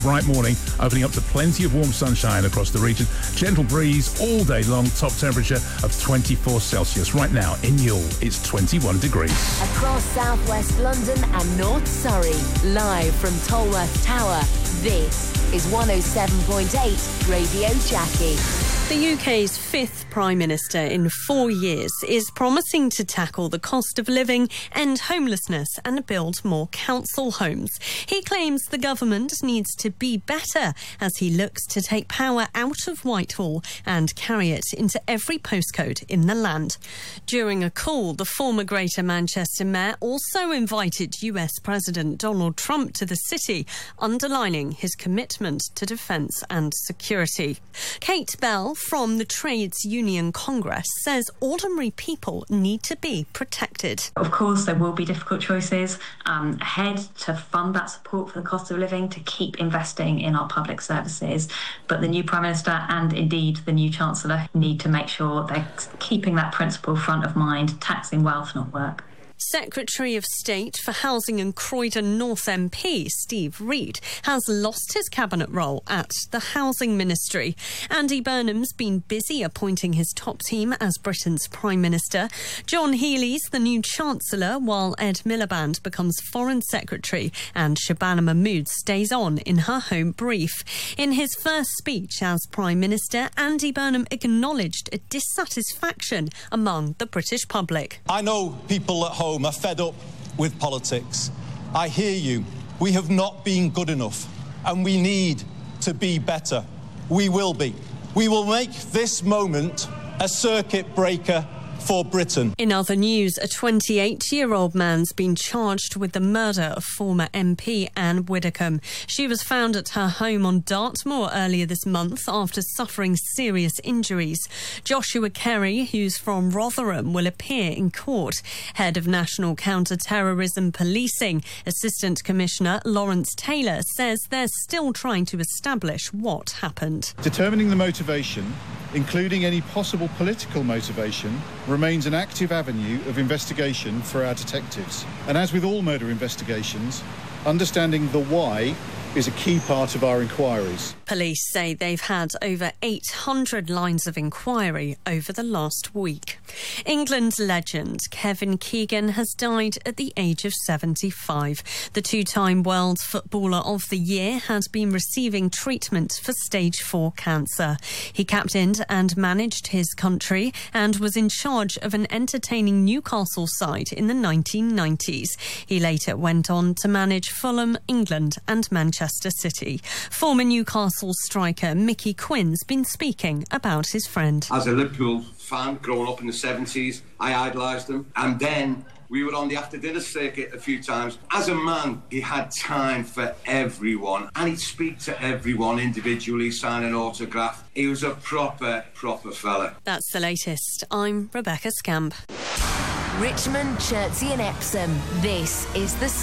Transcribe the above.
Bright morning, opening up to plenty of warm sunshine across the region. Gentle breeze all day long, top temperature of 24 Celsius. Right now, in Ewell, it's 21 degrees. Across southwest London and North Surrey, live from Tolworth Tower, this is 107.8 Radio Jackie. The UK's fifth Prime Minister in 4 years is promising to tackle the cost of living, end homelessness and build more council homes. He claims the government needs to be better as he looks to take power out of Whitehall and carry it into every postcode in the land. During a call, the former Greater Manchester Mayor also invited US President Donald Trump to the city, underlining his commitment to defence and security. Kate Bell from the Trades Union Congress says ordinary people need to be protected. Of course, there will be difficult choices ahead to fund that support for the cost of living, to keep investing in our public services. But the new Prime Minister and indeed the new Chancellor need to make sure they're keeping that principle front of mind, taxing wealth, not work. Secretary of State for Housing and Croydon North MP Steve Reid has lost his cabinet role at the Housing Ministry. Andy Burnham's been busy appointing his top team as Britain's Prime Minister. John Healey's the new Chancellor, while Ed Miliband becomes Foreign Secretary and Shabana Mahmood stays on in her home brief. In his first speech as Prime Minister, Andy Burnham acknowledged a dissatisfaction among the British public. I know people at home are fed up with politics. I hear you. We have not been good enough and we need to be better. We will be. We will make this moment a circuit breaker for Britain. In other news, a 28-year-old man's been charged with the murder of former MP Anne Widdecombe. She was found at her home on Dartmoor earlier this month after suffering serious injuries. Joshua Kerry, who's from Rotherham, will appear in court. Head of National Counter-Terrorism Policing, Assistant Commissioner Lawrence Taylor, says they're still trying to establish what happened. Determining the motivation, including any possible political motivation, remains an active avenue of investigation for our detectives. And as with all murder investigations, understanding the why is a key part of our inquiries. Police say they've had over 800 lines of inquiry over the last week. England legend Kevin Keegan has died at the age of 75. The two-time World Footballer of the Year had been receiving treatment for stage 4 cancer. He captained and managed his country and was in charge of an entertaining Newcastle side in the 1990s. He later went on to manage Fulham, England and Manchester City. Former Newcastle striker Mickey Quinn's been speaking about his friend. As a Liverpool fan growing up in the 70s, I idolised him. And then we were on the after-dinner circuit a few times. As a man, he had time for everyone. And he'd speak to everyone individually, sign an autograph. He was a proper fella. That's the latest. I'm Rebecca Scamp. Richmond, Chertsey and Epsom. This is the